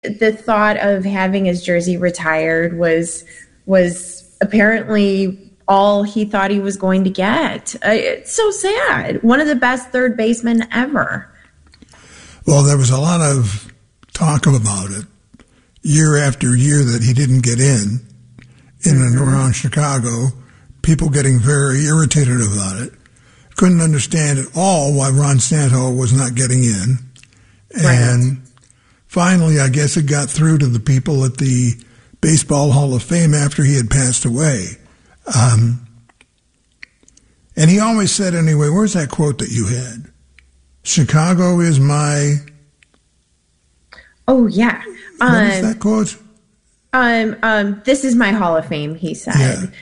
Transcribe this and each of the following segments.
the thought of having his jersey retired was apparently all he thought he was going to get. It's so sad. One of the best third basemen ever. Well, there was a lot of talk about it year after year that he didn't get in and around Chicago. People getting very irritated about it. Couldn't understand at all why Ron Santo was not getting in. And finally, I guess it got through to the people at the Baseball Hall of Fame after he had passed away. And he always said, anyway, where's that quote that you had? Chicago is my... Oh, yeah. What is that quote? This is my Hall of Fame, he said.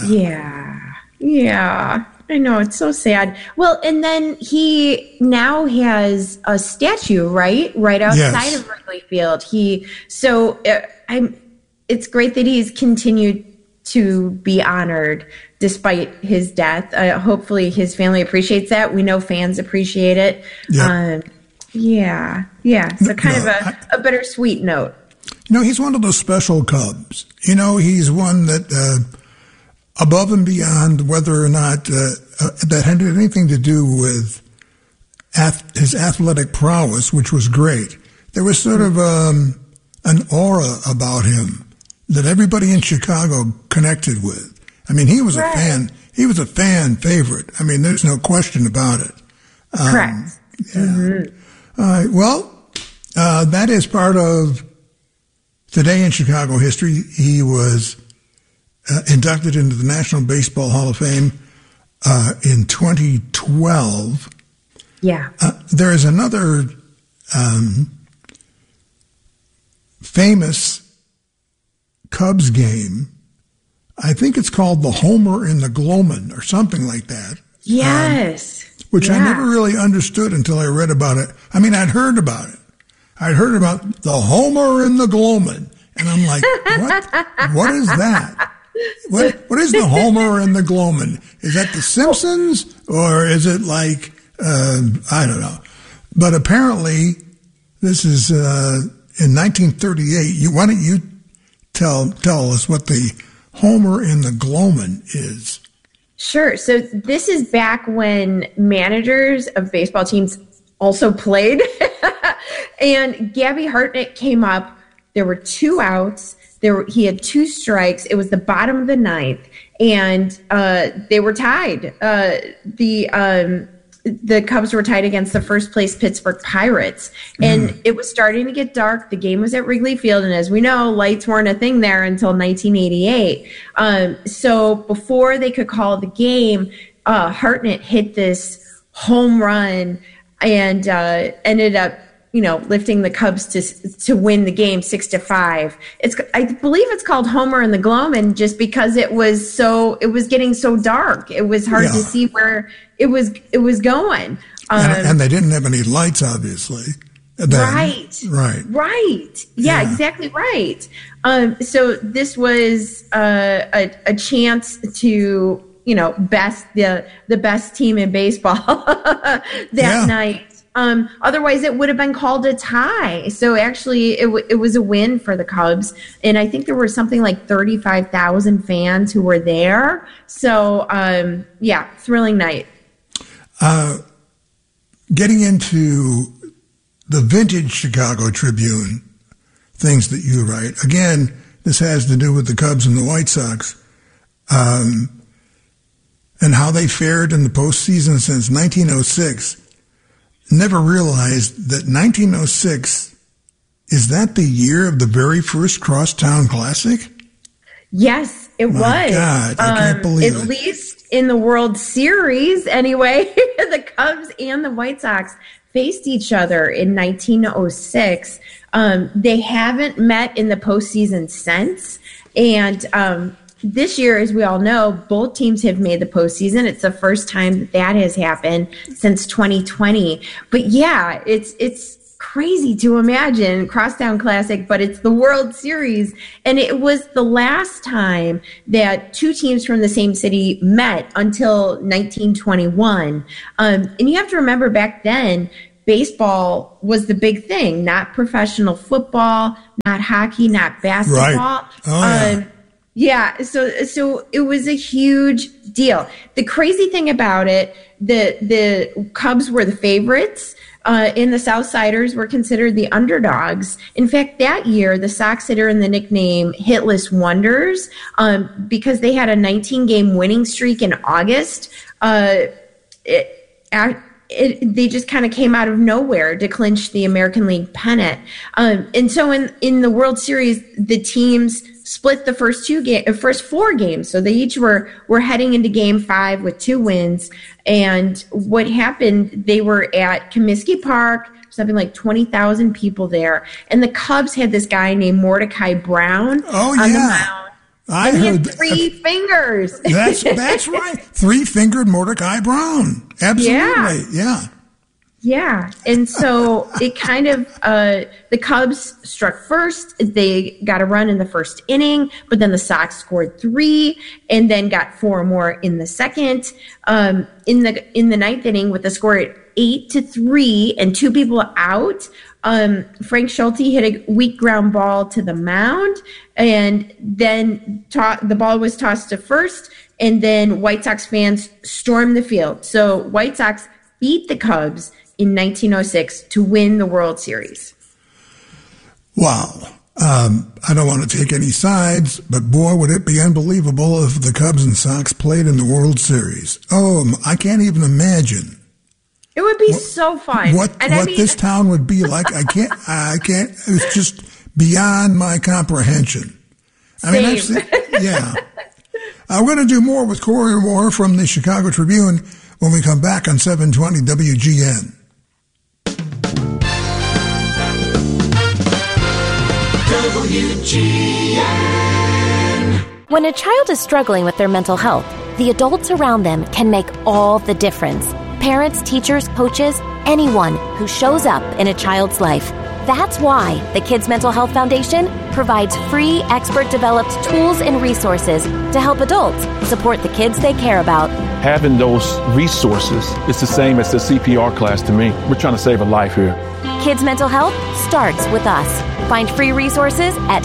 Yeah. I know, it's so sad. Well, and then he now has a statue, right outside of Wrigley Field. It's great that he's continued to be honored despite his death. Hopefully his family appreciates that. We know fans appreciate it. Yep. So kind of a bittersweet note. He's one of those special Cubs. He's one that above and beyond whether or not that had anything to do with his athletic prowess, which was great. There was sort of an aura about him that everybody in Chicago connected with. I mean, he was a fan. He was a fan favorite. I mean, there's no question about it. Correct. Yeah. All right. Well, that is part of Today in Chicago History. He was inducted into the National Baseball Hall of Fame in 2012. Yeah. There is another famous Cubs game. I think it's called the Homer and the Glowman or something like that. Yes. Which I never really understood until I read about it. I mean, I'd heard about it. I'd heard about the Homer and the Glowman. And I'm like, what? What is that? What is the Homer and the Glowman? Is that the Simpsons? Or is it like, I don't know. But apparently, this is in 1938. Why don't you tell us what the Homer and the Glowman is? Sure. So this is back when managers of baseball teams also played. And Gabby Hartnett came up. There were 2 outs. He had 2 strikes. It was the bottom of the 9th, and they were tied. The Cubs were tied against the first place Pittsburgh Pirates, and it was starting to get dark. The game was at Wrigley Field, and as we know, lights weren't a thing there until 1988. So before they could call the game, Hartnett hit this home run and ended up, lifting the Cubs to win the game 6-5. I believe it's called Homer and the Glowman just because it was getting so dark. It was hard to see where it was going. And they didn't have any lights, obviously. Right. Yeah, exactly right. So this was a chance to, best the best team in baseball that night. Otherwise, it would have been called a tie. So actually, it was a win for the Cubs. And I think there were something like 35,000 fans who were there. So, thrilling night. Getting into the vintage Chicago Tribune, things that you write. Again, this has to do with the Cubs and the White Sox. And how they fared in the postseason since 1906. Never realized that 1906, is that the year of the very first Crosstown Classic? Yes, it was. My God, I can't believe it. At least in the World Series, anyway, the Cubs and the White Sox faced each other in 1906. They haven't met in the postseason since. And this year, as we all know, both teams have made the postseason. It's the first time that has happened since 2020. But yeah, it's crazy to imagine Crosstown Classic, but it's the World Series. And it was the last time that 2 teams from the same city met until 1921. And you have to remember back then, baseball was the big thing, not professional football, not hockey, not basketball. Right. Oh, yeah. So it was a huge deal. The crazy thing about it, the Cubs were the favorites. And the Southsiders were considered the underdogs. In fact, that year, the Sox had earned the nickname Hitless Wonders because they had a 19-game winning streak in August. They just kind of came out of nowhere to clinch the American League pennant. And so in the World Series, the teams split the first 4 games. So they each were heading into Game 5 with 2 wins. And what happened, they were at Comiskey Park, something like 20,000 people there. And the Cubs had this guy named Mordecai Brown on the mound. He had 3 fingers. That's right. 3-fingered Mordecai Brown. Absolutely. Yeah. And so it kind of, the Cubs struck first. They got a run in the first inning, but then the Sox scored 3 and then got 4 more in the second. In the ninth inning with the score at 8-3 and 2 people out, Frank Schulte hit a weak ground ball to the mound, and then the ball was tossed to first, and then White Sox fans stormed the field. So White Sox beat the Cubs in 1906 to win the World Series. Wow. I don't want to take any sides, but boy, would it be unbelievable if the Cubs and Sox played in the World Series. Oh, I can't even imagine. It would be so fun. What this town would be like, I can't, it's just beyond my comprehension. Same. We're going to do more with Corey Moore from the Chicago Tribune when we come back on 720 WGN. WGN. When a child is struggling with their mental health, the adults around them can make all the difference. Parents, teachers, coaches, anyone who shows up in a child's life. That's why the Kids Mental Health Foundation provides free, expert-developed tools and resources to help adults support the kids they care about. Having those resources is the same as the CPR class to me. We're trying to save a life here. Kids Mental Health starts with us. Find free resources at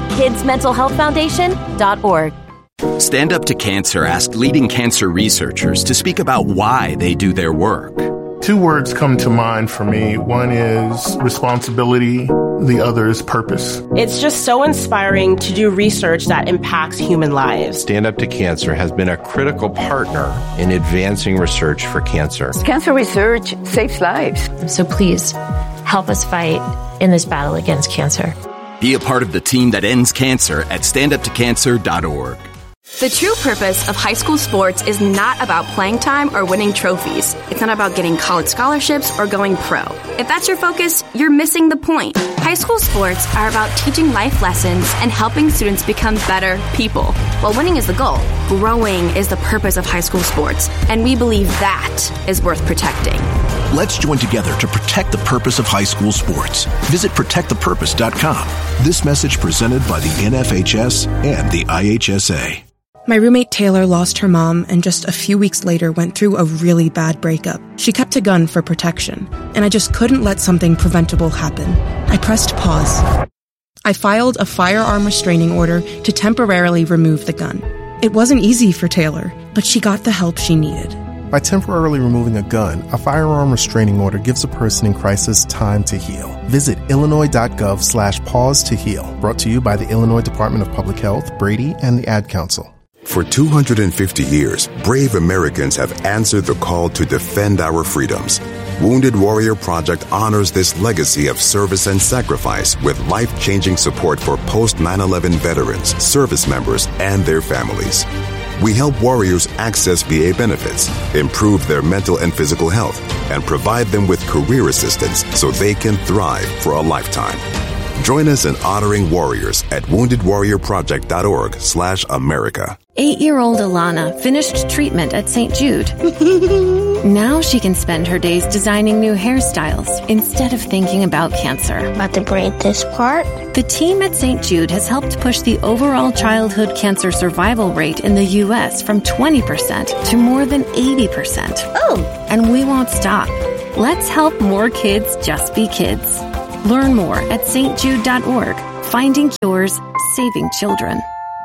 kidsmentalhealthfoundation.org. Stand Up to Cancer asked leading cancer researchers to speak about why they do their work. 2 words come to mind for me. One is responsibility. The other is purpose. It's just so inspiring to do research that impacts human lives. Stand Up to Cancer has been a critical partner in advancing research for cancer. Cancer research saves lives. So please help us fight in this battle against cancer. Be a part of the team that ends cancer at standuptocancer.org. The true purpose of high school sports is not about playing time or winning trophies. It's not about getting college scholarships or going pro. If that's your focus, you're missing the point. High school sports are about teaching life lessons and helping students become better people. While winning is the goal, growing is the purpose of high school sports, and we believe that is worth protecting. Let's join together to protect the purpose of high school sports. Visit protectthepurpose.com. This message presented by the NFHS and the IHSA. My roommate Taylor lost her mom and just a few weeks later went through a really bad breakup. She kept a gun for protection, and I just couldn't let something preventable happen. I pressed pause. I filed a firearm restraining order to temporarily remove the gun. It wasn't easy for Taylor, but she got the help she needed. By temporarily removing a gun, a firearm restraining order gives a person in crisis time to heal. Visit illinois.gov/pause to heal. Brought to you by the Illinois Department of Public Health, Brady, and the Ad Council. For 250 years, brave Americans have answered the call to defend our freedoms. Wounded Warrior Project honors this legacy of service and sacrifice with life-changing support for post-9/11 veterans, service members, and their families. We help warriors access VA benefits, improve their mental and physical health, and provide them with career assistance so they can thrive for a lifetime. Join us in honoring warriors at woundedwarriorproject.org/America. 8-year-old Alana finished treatment at St. Jude. Now she can spend her days designing new hairstyles instead of thinking about cancer. About to braid this part. The team at St. Jude has helped push the overall childhood cancer survival rate in the U.S. from 20% to more than 80%. Oh! And we won't stop. Let's help more kids just be kids. Learn more at stjude.org. Finding cures, saving children.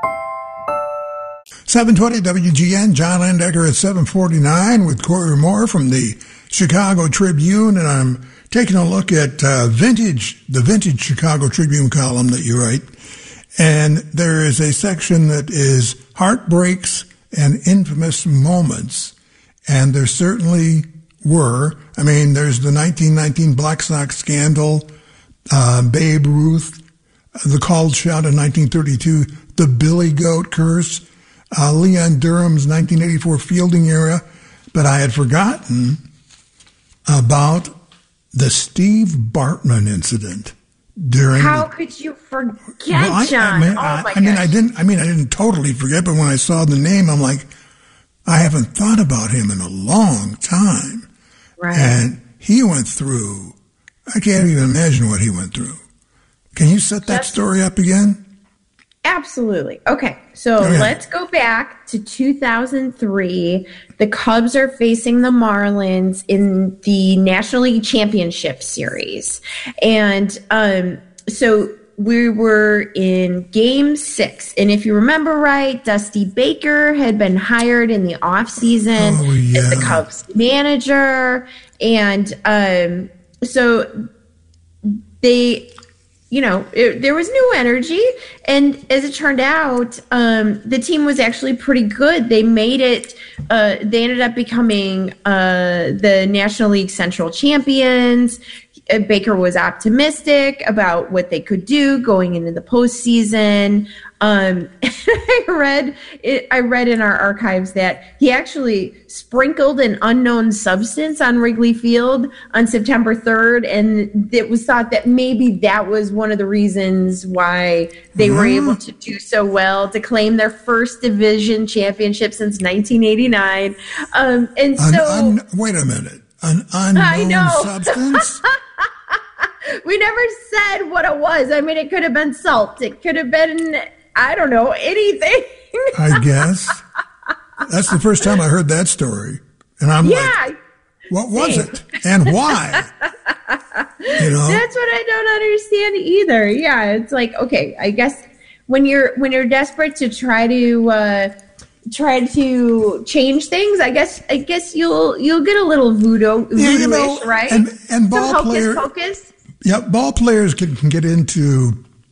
720 WGN, John Landecker at 749 with Corey Moore from the Chicago Tribune, and I'm taking a look at the vintage Chicago Tribune column that you write. And there is a section that is heartbreaks and infamous moments. And there certainly were. I mean, there's the 1919 Black Sox scandal, Babe Ruth, the called shot in 1932, the Billy Goat curse, Leon Durham's 1984 fielding era. But I had forgotten about the Steve Bartman incident during. How could you forget, John? I didn't totally forget, but when I saw the name, I'm like, I haven't thought about him in a long time. Right. And he went through, I can't even imagine what he went through. Can you set that story up again? Absolutely. Okay, so let's go back to 2003. The Cubs are facing the Marlins in the National League Championship Series. And so we were in Game 6. And if you remember right, Dusty Baker had been hired in the offseason as the Cubs manager. And so they... there was new energy, and as it turned out, the team was actually pretty good. They made it. They ended up becoming the National League Central champions. Baker was optimistic about what they could do going into the postseason. I read in our archives that he actually sprinkled an unknown substance on Wrigley Field on September 3rd, and it was thought that maybe that was one of the reasons why they were able to do so well, to claim their first division championship since 1989. Wait a minute. An unknown substance? We never said what it was. I mean, it could have been salt. It could have been, I don't know, anything. I guess. That's the first time I heard that story. And I'm like, what was it? And why? That's what I don't understand either. Yeah, it's like, okay, I guess when you're desperate to try to change things, I guess you'll get a little voodoo-ish, right? And ball players, hocus. Yeah, ball players can get into,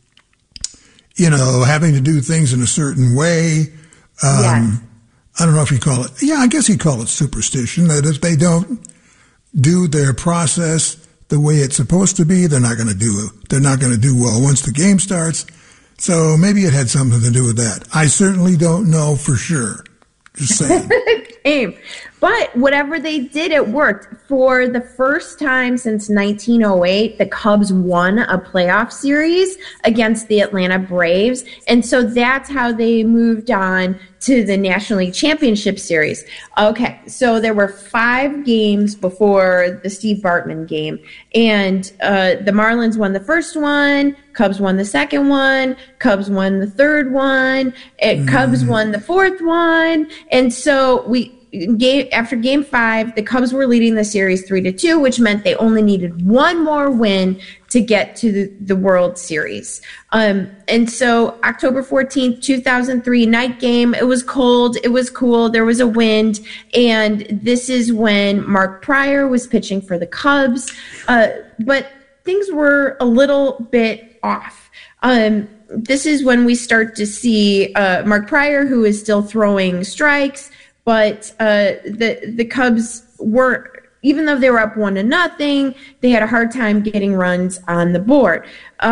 having to do things in a certain way. I don't know if you call it. Yeah, I guess you call it superstition. That if they don't do their process the way it's supposed to be, they're not going to do well once the game starts. So maybe it had something to do with that. I certainly don't know for sure. Just saying. But whatever they did, it worked. For the first time since 1908, the Cubs won a playoff series against the Atlanta Braves. And so that's how they moved on to the National League Championship Series. Okay, so there were 5 games before the Steve Bartman game. And the Marlins won the first one, Cubs won the second one, Cubs won the third one, Cubs won the fourth one. And so after game 5, the Cubs were leading the series 3-2, which meant they only needed one more win to get to the World Series. And so October 14th, 2003, night game. It was cold. It was cool. There was a wind. And this is when Mark Prior was pitching for the Cubs. But things were a little bit off. This is when we start to see Mark Prior, who is still throwing strikes. But the Cubs weren't, even though they were up 1-0, they had a hard time getting runs on the board.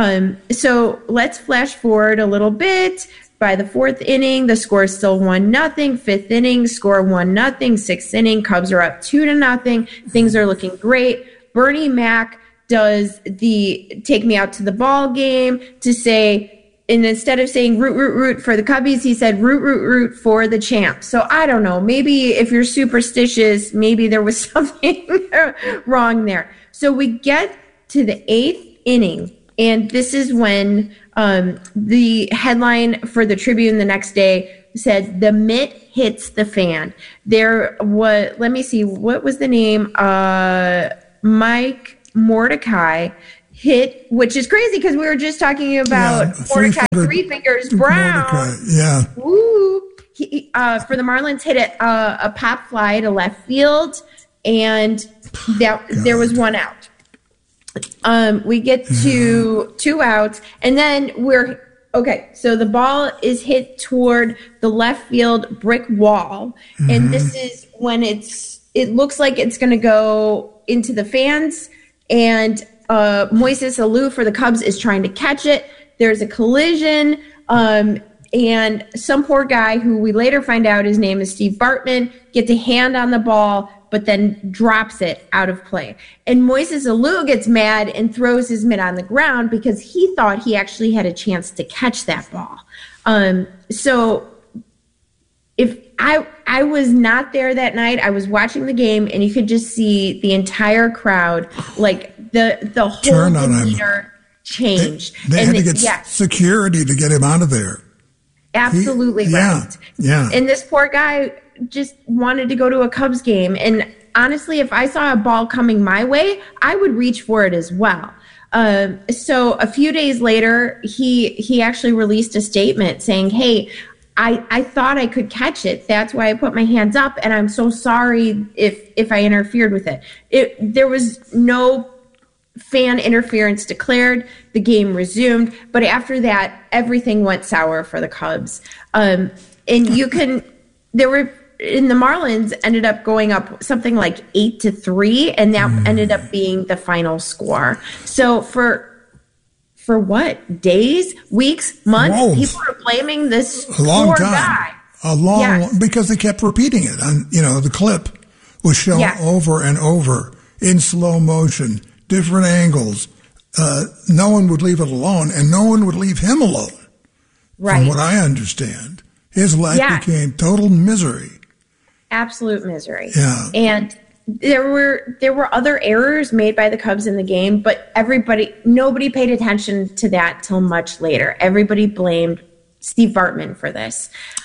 So let's flash forward a little bit. By the 4th inning, the score is still 1-0. 5th inning, score 1-0. 6th inning, Cubs are up 2-0. Things are looking great. Bernie Mac does the take me out to the ball game to say, and instead of saying root, root, root for the Cubbies, he said root, root, root for the champ. So I don't know. Maybe if you're superstitious, maybe there was something wrong there. So we get to the 8th inning, and this is when the headline for the Tribune the next day said, "The mitt hits the fan." There was, let me see, what was the name? Mike Mordecai hit, which is crazy because we were just talking about Mordecai Three Fingers Brown. Mordecai, yeah. Woo. He, for the Marlins, hit a pop fly to left field, and there was one out. We get to 2 outs, and then so the ball is hit toward the left field brick wall, and this is when it looks like it's going to go into the fans, and Moises Alou for the Cubs is trying to catch it. There's a collision, and some poor guy who we later find out his name is Steve Bartman gets a hand on the ball, but then drops it out of play. And Moises Alou gets mad and throws his mitt on the ground because he thought he actually had a chance to catch that ball. So if I was not there that night, I was watching the game, and you could just see the entire crowd, like the whole demeanor changed. They had to get security to get him out of there. Absolutely right. Yeah. And this poor guy just wanted to go to a Cubs game. And honestly, if I saw a ball coming my way, I would reach for it as well. So a few days later, he actually released a statement saying, hey, I thought I could catch it. That's why I put my hands up, and I'm so sorry if I interfered with it. There was no fan interference declared. The game resumed, but after that, everything went sour for the Cubs. And the Marlins ended up going up something like 8-3, and that ended up being the final score. So for what? Days, weeks, months? People are blaming this poor guy. Because they kept repeating it. And, the clip was shown over and over in slow motion, different angles. No one would leave it alone, and no one would leave him alone. Right. From what I understand. His life became total misery. Absolute misery. Yeah. And there were other errors made by the Cubs in the game, but nobody paid attention to that till much later. Everybody blamed Steve Bartman for this.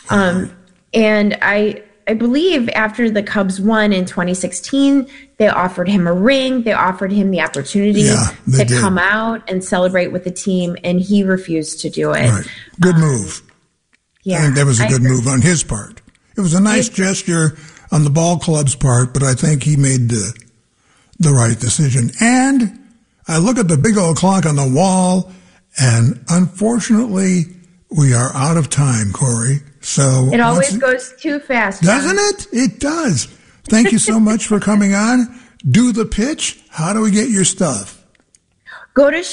And I believe after the Cubs won in 2016, they offered him a ring. They offered him the opportunity to come out and celebrate with the team, and he refused to do it. Right. Good move. Yeah, I think that was a good move on his part. It was a nice gesture on the ball club's part, but I think he made the right decision. And I look at the big old clock on the wall, and unfortunately, we are out of time, Corey. So it always goes too fast, doesn't it? It does. Thank you so much for coming on. Do the pitch. How do we get your stuff? Go to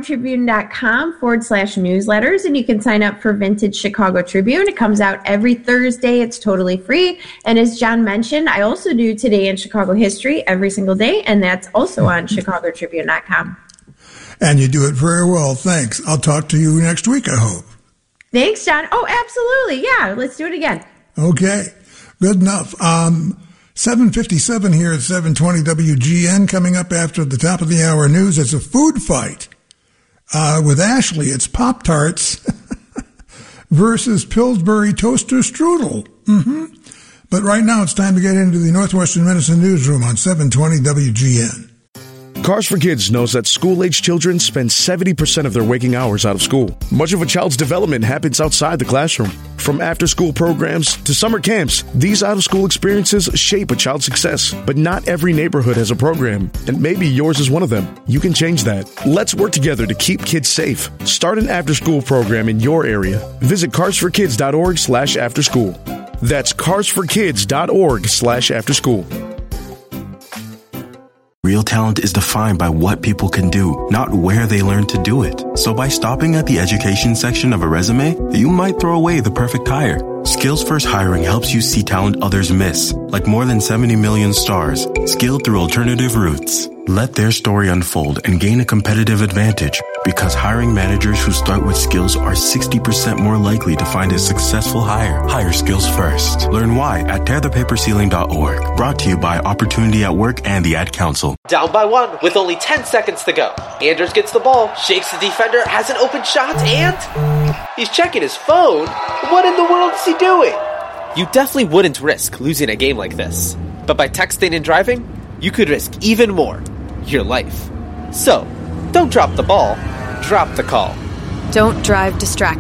chicagotribune.com/newsletters, and you can sign up for Vintage Chicago Tribune. It comes out every Thursday. It's totally free. And as John mentioned, I also do Today in Chicago History every single day, and that's also on chicagotribune.com. And you do it very well. Thanks. I'll talk to you next week, I hope. Thanks, John. Oh, absolutely. Yeah, let's do it again. Okay. Good enough. 7:57 here at 720 WGN. Coming up after the top of the hour news, it's a food fight with Ashley. It's Pop-Tarts versus Pillsbury Toaster Strudel. But right now it's time to get into the Northwestern Medicine Newsroom on 720 WGN. Cars for Kids knows that school-age children spend 70% of their waking hours out of school. Much of a child's development happens outside the classroom. From after-school programs to summer camps, these out-of-school experiences shape a child's success. But not every neighborhood has a program, and maybe yours is one of them. You can change that. Let's work together to keep kids safe. Start an after-school program in your area. Visit carsforkids.org/afterschool. That's carsforkids.org/afterschool. Real talent is defined by what people can do, not where they learn to do it. So by stopping at the education section of a resume, you might throw away the perfect hire. Skills First Hiring helps you see talent others miss, like more than 70 million stars, skilled through alternative routes. Let their story unfold and gain a competitive advantage, because hiring managers who start with skills are 60% more likely to find a successful hire. Hire skills first. Learn why at tearthepaperceiling.org. Brought to you by Opportunity at Work and the Ad Council. Down by one with only 10 seconds to go. Anders gets the ball, shakes the defender, has an open shot, and he's checking his phone. What in the world is he doing? You definitely wouldn't risk losing a game like this. But by texting and driving, you could risk even more. your life. So, don't drop the ball, drop the call. Don't drive distracted.